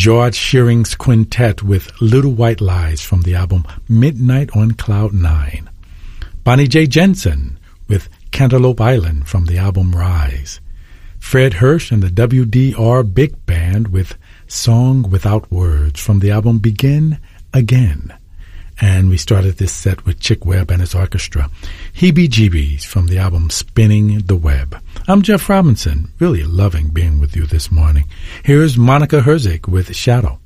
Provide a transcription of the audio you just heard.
George Shearing's quintet with Little White Lies from the album Midnight on Cloud 9. Bonnie J. Jensen with Cantaloupe Island from the album Rise. Fred Hirsch and the WDR Big Band with Song Without Words from the album Begin Again. And we started this set with Chick Webb and his orchestra, Heebie-Jeebies from the album Spinning the Web. I'm Jeff Robinson, really loving being with you this morning. Here's Monica Herzig with Shadow.